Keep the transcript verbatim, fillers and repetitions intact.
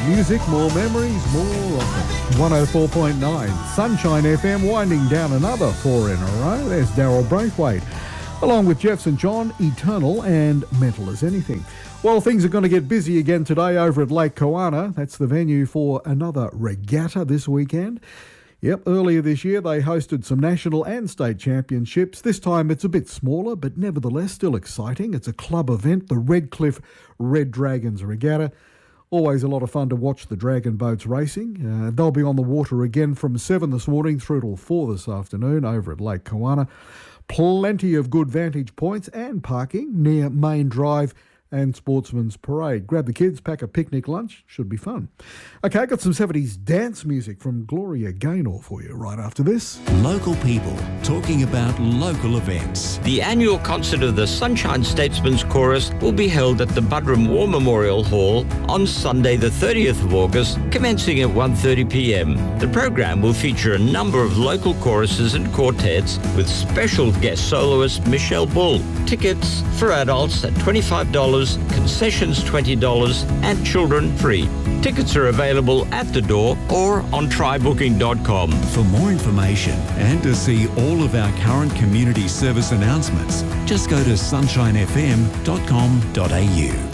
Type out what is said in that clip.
music, more memories, more often. one oh four point nine Sunshine F M winding down another four in a row. There's Daryl Braithwaite, along with Jeff Saint John, Eternal and Mental as Anything. Well, things are going to get busy again today over at Lake Kawana. That's the venue for another regatta this weekend. Yep, earlier this year they hosted some national and state championships. This time it's a bit smaller, but nevertheless still exciting. It's a club event, the Redcliffe Red Dragons Regatta. Always a lot of fun to watch the dragon boats racing. Uh, they'll be on the water again from seven this morning through till four this afternoon over at Lake Kawana. Plenty of good vantage points and parking near Main Drive and Sportsman's Parade. Grab the kids, pack a picnic lunch, should be fun. Okay, got some seventies dance music from Gloria Gaynor for you right after this. Local people talking about local events. The annual concert of the Sunshine Statesman's Chorus will be held at the Buderim War Memorial Hall on Sunday the thirtieth of August, commencing at one thirty p m. The program will feature a number of local choruses and quartets with special guest soloist Michelle Bull. Tickets for adults at twenty-five dollars, concessions twenty dollars and children free. Tickets are available at the door or on try booking dot com. For more information and to see all of our current community service announcements, just go to sunshine f m dot com dot a u.